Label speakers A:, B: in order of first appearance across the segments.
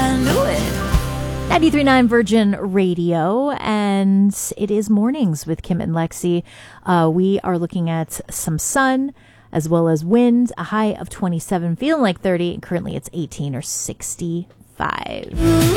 A: I knew it. 93.9 Virgin Radio, and it is Mornings with Kim and Lexi. We are looking at some sun as well as wind, a high of 27, feeling like 30, and currently it's 18 or 65.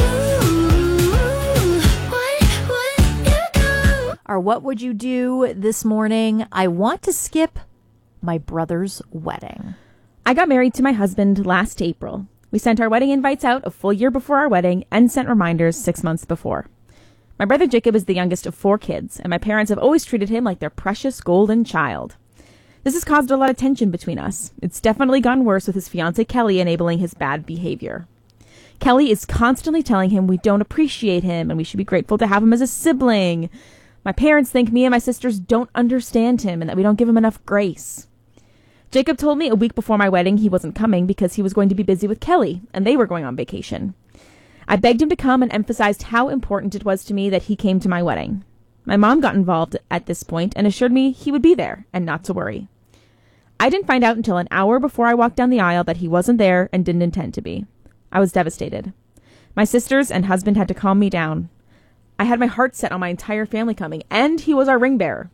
A: Or what would you do this morning? I want to skip my brother's wedding.
B: I got married to my husband last April. We sent our wedding invites out a full year before our wedding and sent reminders 6 months before. My brother Jacob is the youngest of 4 kids, and my parents have always treated him like their precious golden child. This has caused a lot of tension between us. It's definitely gotten worse with his fiancée Kelly enabling his bad behavior. Kelly is constantly telling him we don't appreciate him and we should be grateful to have him as a sibling. My parents think me and my sisters don't understand him and that we don't give him enough grace. Jacob told me a week before my wedding he wasn't coming because he was going to be busy with Kelly, and they were going on vacation. I begged him to come and emphasized how important it was to me that he came to my wedding. My mom got involved at this point and assured me he would be there and not to worry. I didn't find out until an hour before I walked down the aisle that he wasn't there and didn't intend to be. I was devastated. My sisters and husband had to calm me down. I had my heart set on my entire family coming, and he was our ring bearer.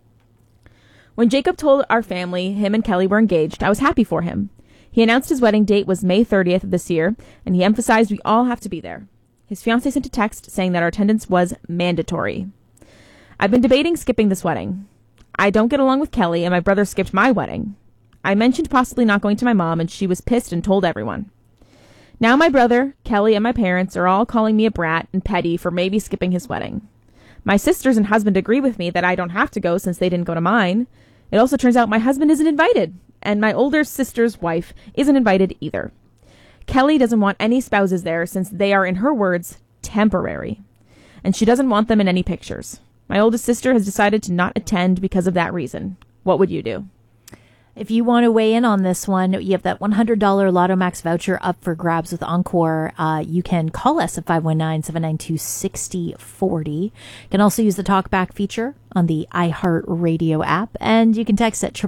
B: When Jacob told our family him and Kelly were engaged, I was happy for him. He announced his wedding date was May 30th of this year, and he emphasized we all have to be there. His fiancée sent a text saying that our attendance was mandatory. I've been debating skipping this wedding. I don't get along with Kelly, and my brother skipped my wedding. I mentioned possibly not going to my mom, and she was pissed and told everyone. Now my brother, Kelly, and my parents are all calling me a brat and petty for maybe skipping his wedding. My sisters and husband agree with me that I don't have to go since they didn't go to mine. It also turns out my husband isn't invited, and my older sister's wife isn't invited either. Kelly doesn't want any spouses there since they are, in her words, temporary, and she doesn't want them in any pictures. My oldest sister has decided to not attend because of that reason. What would you do?
A: If you want to weigh in on this one, you have that $100 Lotto Max voucher up for grabs with Encore. You can call us at 519-792-6040. You can also use the talkback feature on the iHeartRadio app, and you can text at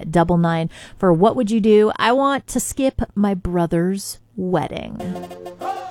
A: 99999 for what would you do? I want to skip my brother's wedding.